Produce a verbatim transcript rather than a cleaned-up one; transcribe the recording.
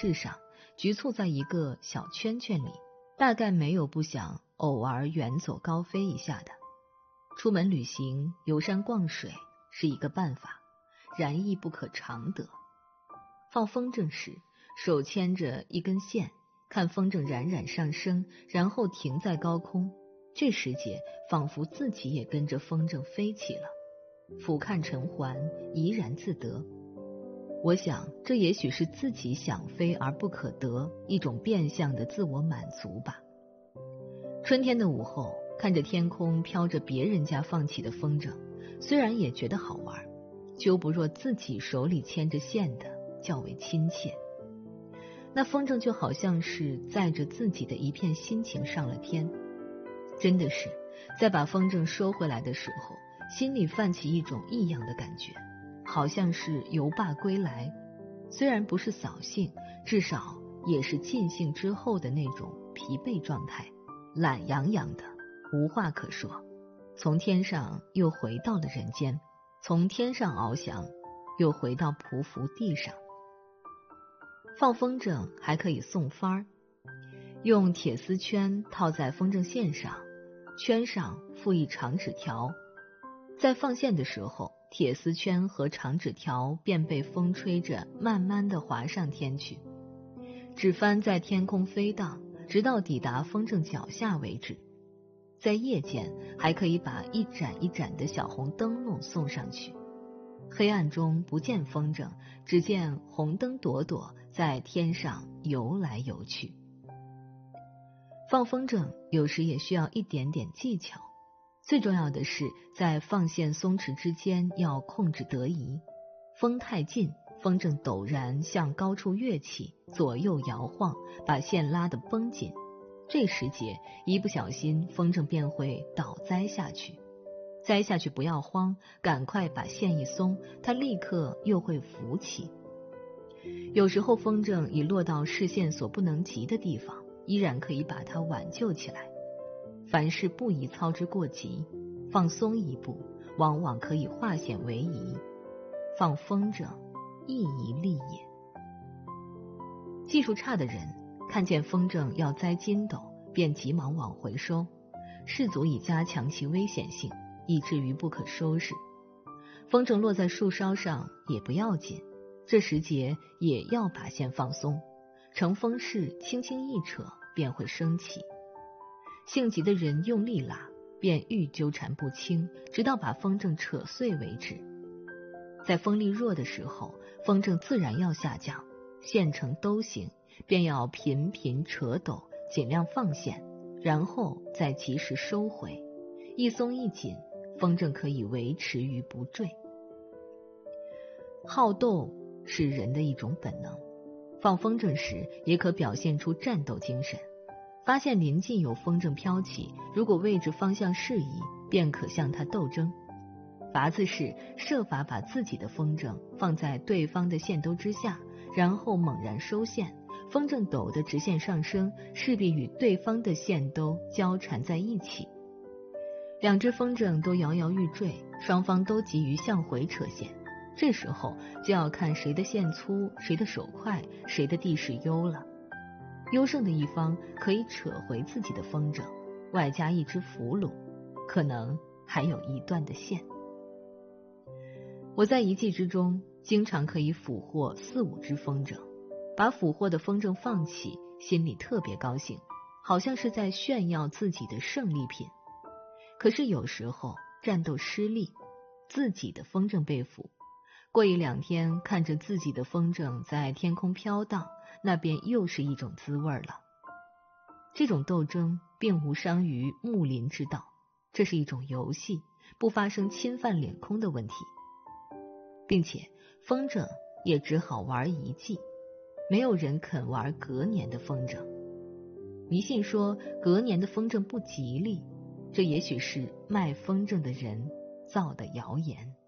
世上，局促在一个小圈圈里，大概没有不想偶尔远走高飞一下的。出门旅行、游山逛水是一个办法，然亦不可常得。放风筝时，手牵着一根线，看风筝冉冉上升，然后停在高空，这时节仿佛自己也跟着风筝飞起了，俯瞰尘寰，怡然自得。我想这也许是自己想飞而不可得，一种变相的自我满足吧。春天的午后，看着天空飘着别人家放起的风筝，虽然也觉得好玩，就不若自己手里牵着线的较为亲切。那风筝就好像是载着自己的一片心情上了天，真的是在把风筝收回来的时候，心里泛起一种异样的感觉，好像是游罢归来，虽然不是扫兴，至少也是尽兴之后的那种疲惫状态，懒洋洋的，无话可说。从天上又回到了人间，从天上翱翔，又回到匍匐地上。放风筝还可以送幡儿，用铁丝圈套在风筝线上，圈上附一长纸条，在放线的时候，铁丝圈和长纸条便被风吹着慢慢地滑上天去，纸帆在天空飞荡，直到抵达风筝脚下为止。在夜间还可以把一盏一盏的小红灯笼送上去，黑暗中不见风筝，只见红灯朵朵在天上游来游去。放风筝有时也需要一点点技巧，最重要的是在放线松弛之间要控制得宜。风太近，风筝陡然向高处跃起，左右摇晃，把线拉得绷紧，这时节一不小心风筝便会倒栽下去。栽下去不要慌，赶快把线一松，它立刻又会浮起。有时候风筝已落到视线所不能及的地方，依然可以把它挽救起来。凡事不宜操之过急，放松一步，往往可以化险为夷。放风筝亦一例也。技术差的人看见风筝要栽筋斗，便急忙往回收，是足以加强其危险性，以至于不可收拾。风筝落在树梢上也不要紧，这时节也要把线放松，乘风势轻轻一扯便会升起。性急的人用力拉，便愈纠缠不清，直到把风筝扯碎为止。在风力弱的时候，风筝自然要下降，线成兜形，便要频频扯抖，尽量放线，然后再及时收回。一松一紧，风筝可以维持于不坠。好斗是人的一种本能，放风筝时也可表现出战斗精神。发现临近有风筝飘起，如果位置方向适宜，便可向它斗争。法子是设法把自己的风筝放在对方的线兜之下，然后猛然收线，风筝抖的直线上升，势必与对方的线兜交缠在一起。两只风筝都摇摇欲坠，双方都急于向回扯线，这时候就要看谁的线粗，谁的手快，谁的地势优了。优胜的一方可以扯回自己的风筝，外加一只俘虏，可能还有一段的线。我在一季之中经常可以俘获四五只风筝，把俘获的风筝放起，心里特别高兴，好像是在炫耀自己的胜利品。可是有时候战斗失利，自己的风筝被俘，过一两天看着自己的风筝在天空飘荡，那便又是一种滋味了。这种斗争并无伤于睦邻之道，这是一种游戏，不发生侵犯领空的问题。并且风筝也只好玩一季，没有人肯玩隔年的风筝。迷信说隔年的风筝不吉利，这也许是卖风筝的人造的谣言。